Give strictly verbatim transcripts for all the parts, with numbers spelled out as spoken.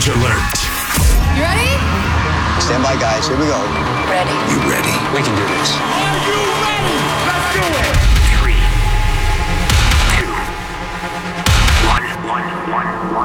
Challenge alert. You ready? Stand by, guys. Here we go. Ready. You ready? We can do this. Are you ready? Let's do it. Three, two, one, one, one,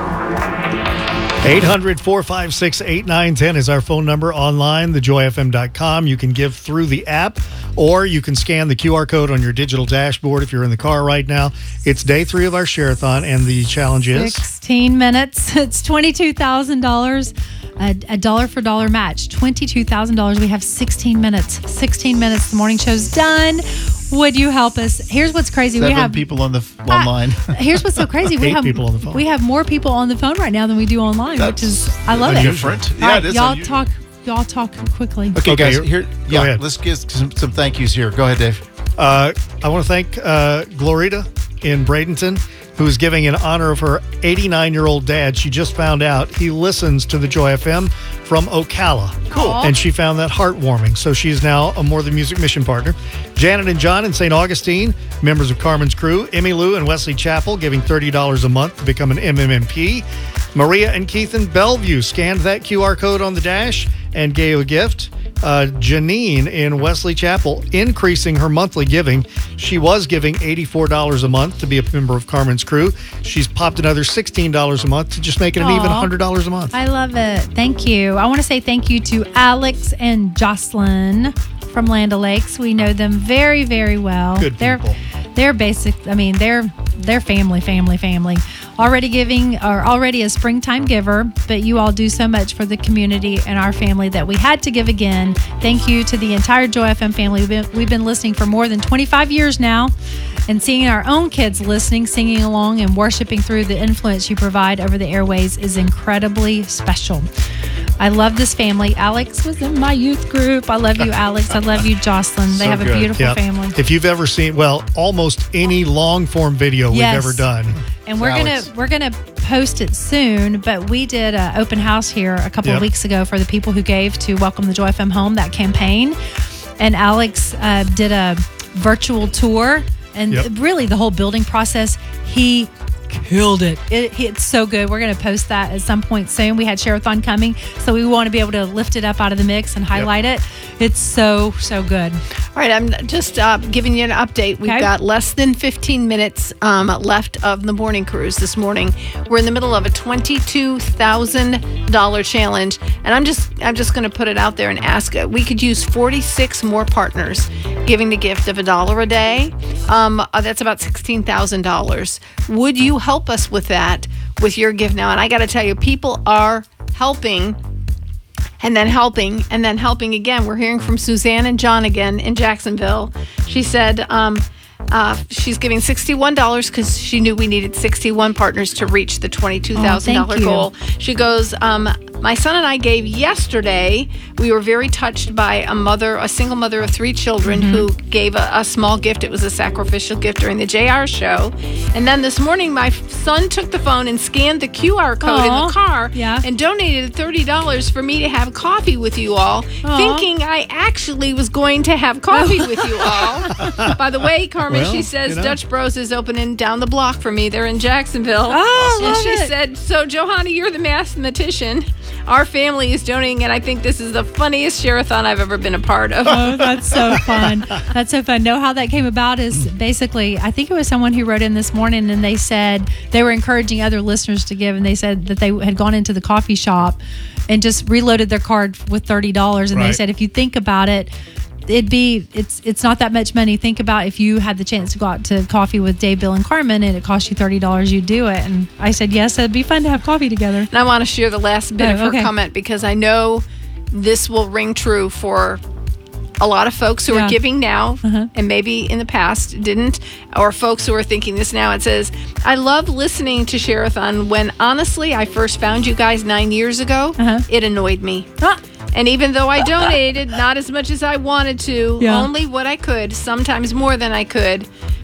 one. eight hundred, four five six, eight nine one zero is our phone number online, the joy f m dot com. You can give through the app, or you can scan the Q R code on your digital dashboard if you're in the car right now. It's day three of our Share-a-thon, and the challenge is sixteen minutes. It's twenty-two thousand dollars. A, a dollar for dollar match. twenty-two thousand dollars. We have sixteen minutes. sixteen minutes. The morning show's done. Would you help us? Here's what's crazy. Seven we have people on the f- online. Uh, here's what's so crazy. We Eight have people on the phone. We have more people on the phone right now than we do online, That's which is I love it. different. All Yeah, right, it is y'all unusual. talk. Y'all talk quickly. Okay, Okay, guys. here- Here, go yeah. ahead. Let's get some, some thank yous here. Go ahead, Dave. Uh, I want to thank uh, Glorita in Bradenton, who is giving in honor of her eighty-nine-year-old dad. She just found out he listens to the Joy F M from Ocala. Cool. And she found that heartwarming. So she's now a More Than Music mission partner. Janet and John in Saint Augustine, members of Carmen's crew. Emmy Lou and Wesley Chapel giving thirty dollars a month to become an M M M P. Maria and Keith in Bellevue scanned that Q R code on the dash and gave a gift. Uh, Janine in Wesley Chapel increasing her monthly giving. She was giving eighty-four dollars a month to be a member of Carmen's crew. She's popped another sixteen dollars a month to just make it an Aw. even one hundred dollars a month. I love it. Thank you. I want to say thank you to Alex and Jocelyn from Land O'Lakes. We know them very, very well. Good they're, people. They're basic. I mean, they're they're family, family, family. Already giving, or already a springtime giver, but you all do so much for the community and our family that we had to give again. Thank you to the entire Joy F M family. We've been, we've been listening for more than twenty-five years now, and seeing our own kids listening, singing along, and worshiping through the influence you provide over the airways is incredibly special. I love this family. Alex was in my youth group. I love you, Alex. I love you, Jocelyn. They So have a good. beautiful Yep. family. If you've ever seen, well, almost any long form video Yes. we've ever done. And we're Alex. gonna we're gonna post it soon. But we did an open house here a couple Yep. of weeks ago for the people who gave to Welcome the Joy F M Home, that campaign. And Alex uh, did a virtual tour, and Yep. really the whole building process. He killed it. it. It's so good. We're going to post that at some point soon. We had Share-a-thon coming, so we want to be able to lift it up out of the mix and highlight it. It's so, so good. All right, I'm just uh, giving you an update. We've Okay. got less than fifteen minutes um, left of the morning cruise this morning. We're in the middle of a twenty-two thousand dollars challenge, and I'm just I'm just going to put it out there and ask. Uh, we could use forty-six more partners giving the gift of a dollar a day. Um, uh, that's about sixteen thousand dollars. Would you help us with that with your gift now? And I got to tell you, people are helping. And then helping, and then helping again. We're hearing from Suzanne and John again in Jacksonville. She said um, uh, she's giving sixty-one dollars because she knew we needed sixty-one partners to reach the twenty-two thousand Oh, dollars thank you. goal. She goes, um, my son and I gave yesterday. We were very touched by a mother, a single mother of three children, Mm-hmm. who gave a, a small gift. It was a sacrificial gift during the J R show. And then this morning, my son took the phone and scanned the Q R code in Aw, the car yeah. and donated thirty dollars for me to have coffee with you all, Aw. thinking I actually was going to have coffee with you all. By the way, Carmen, Well, she says you know. Dutch Bros is opening down the block for me. They're in Jacksonville. Oh, and love she it. said, so Johanna, you're the mathematician. Our family is donating, and I think this is the funniest share-a-thon I've ever been a part of. Oh, that's so fun. That's so fun. Know how that came about is basically, I think it was someone who wrote in this morning, and they said they were encouraging other listeners to give, and they said that they had gone into the coffee shop and just reloaded their card with thirty dollars. And they Right. said, if you think about it, it'd be it's it's not that much money. Think about if you had the chance to go out to coffee with Dave, Bill, and Carmen, and it cost you thirty dollars, you'd do it. And I said, yes, it'd be fun to have coffee together. And I want to share the last bit Oh, of her okay. comment because I know this will ring true for a lot of folks who Yeah. are giving now Uh-huh. and maybe in the past didn't, or folks who are thinking this now. It says, I love listening to Share-a-thon. When honestly I first found you guys nine years ago, Uh-huh. it annoyed me. Ah. And even though I donated, not as much as I wanted to, Yeah. only what I could, sometimes more than I could,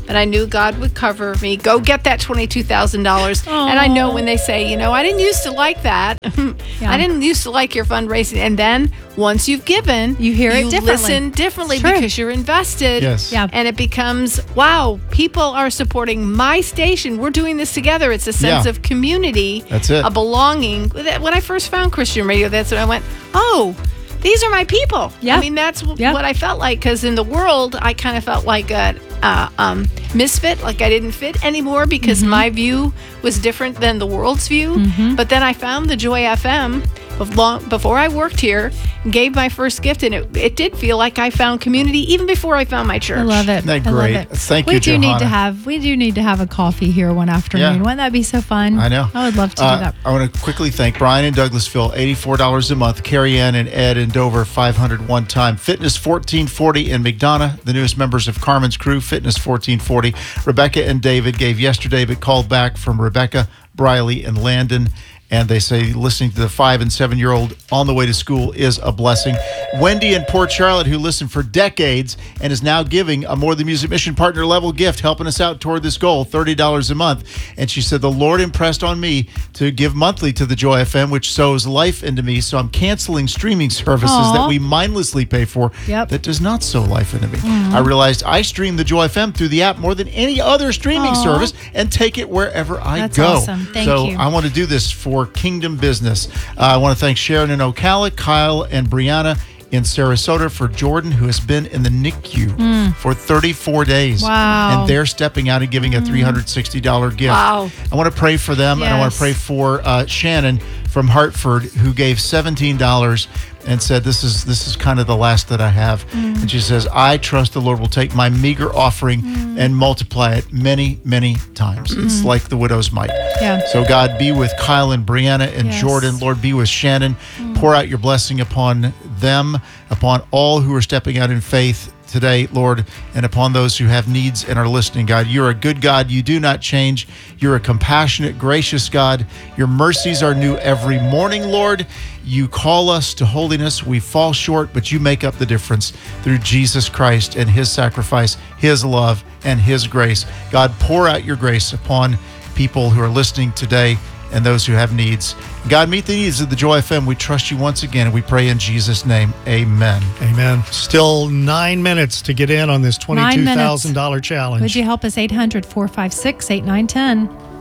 but I knew God would cover me. Go get that twenty-two thousand dollars. And I know when they say, you know, I didn't used to like that. Yeah. I didn't used to like your fundraising. And then once you've given, You hear it differently. listen differently It's true. because you're invested. Yes. Yeah. And it becomes, wow, people are supporting my station. We're doing this together. It's a sense Yeah. of community. That's it. A belonging. When I first found Christian radio, that's when I went, oh, these are my people. Yeah. I mean, that's w- Yeah. what I felt like, because in the world, I kind of felt like a uh, um, misfit, like I didn't fit anymore because Mm-hmm. my view was different than the world's view. But then I found the Joy F M bef- long, before I worked here, gave my first gift, and it, it did feel like I found community even before I found my church. I love it. Isn't that I love great? it. Thank we you, do need to Johanna. have we do need to have a coffee here one afternoon. Yeah. Wouldn't that be so fun? I know. I would love to Uh, do that. I want to quickly thank Brian in Douglasville, eighty-four dollars a month. Carrie Ann and Ed in Dover, five hundred dollars one time. Fitness fourteen forty in McDonough, the newest members of Carmen's crew, Fitness fourteen forty. Rebecca and David gave yesterday, but called back from Rebecca, Briley, and Landon. And they say listening to the five and seven year old on the way to school is a blessing. Wendy in Port Charlotte, who listened for decades and is now giving a More Than Music Mission Partner level gift, helping us out toward this goal, thirty dollars a month. And she said, the Lord impressed on me to give monthly to the Joy F M, which sows life into me. So I'm canceling streaming services Aw. that we mindlessly pay for Yep. that does not sow life into me. I realized I stream the Joy F M through the app more than any other streaming Aw. service and take it wherever I That's go. awesome. Thank so you. I want to do this for Kingdom Business. Uh, I want to thank Sharon in Ocala, Kyle and Brianna in Sarasota, for Jordan, who has been in the N I C U for thirty-four days. Mm. Wow. And they're stepping out and giving a three hundred sixty dollars gift. Wow. I want to pray for them, and I want to Yes. pray for uh, Shannon from Hartford, who gave seventeen dollars and said, this is this is kind of the last that I have. Mm. And she says, I trust the Lord will take my meager offering and multiply it many, many times. It's like the widow's mite. Mm. Yeah. So God, be with Kyle and Brianna and Yes. Jordan. Lord, be with Shannon. Pour out your blessing upon them, upon all who are stepping out in faith today, Lord, and upon those who have needs and are listening. God, you're a good God. You do not change. You're a compassionate, gracious God. Your mercies are new every morning, Lord. You call us to holiness. We fall short, but you make up the difference through Jesus Christ and his sacrifice, his love, and his grace. God, pour out your grace upon people who are listening today and those who have needs. God, meet the needs of the Joy F M. We trust you once again, and we pray in Jesus' name. Amen. Amen. Still nine minutes to get in on this twenty-two thousand dollars challenge. Would you help us? eight hundred, four five six, eight nine one zero.